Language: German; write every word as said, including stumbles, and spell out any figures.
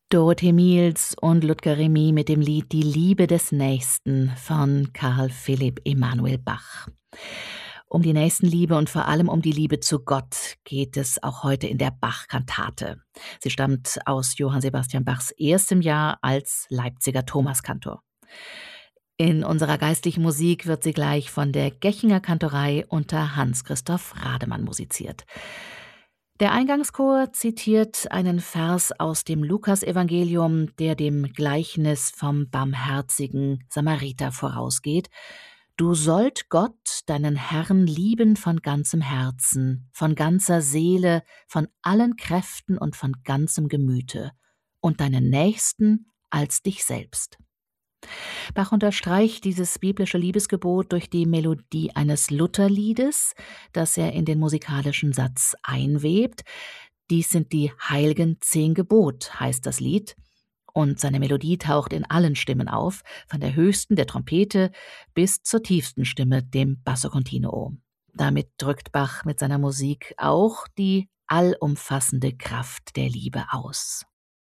Dorothee Miels und Ludger Remy mit dem Lied „Die Liebe des Nächsten“ von Karl Philipp Emanuel Bach. Um die Nächstenliebe und vor allem um die Liebe zu Gott geht es auch heute in der Bach-Kantate. Sie stammt aus Johann Sebastian Bachs erstem Jahr als Leipziger Thomaskantor. In unserer geistlichen Musik wird sie gleich von der Gechinger Kantorei unter Hans-Christoph Rademann musiziert. Der Eingangschor zitiert einen Vers aus dem Lukasevangelium, der dem Gleichnis vom barmherzigen Samariter vorausgeht. Du sollt Gott, deinen Herrn, lieben von ganzem Herzen, von ganzer Seele, von allen Kräften und von ganzem Gemüte und deinen Nächsten als dich selbst. Bach unterstreicht dieses biblische Liebesgebot durch die Melodie eines Lutherliedes, das er in den musikalischen Satz einwebt. Dies sind die heiligen zehn Gebot, heißt das Lied. Und seine Melodie taucht in allen Stimmen auf, von der höchsten, der Trompete, bis zur tiefsten Stimme, dem Basso Continuo. Damit drückt Bach mit seiner Musik auch die allumfassende Kraft der Liebe aus.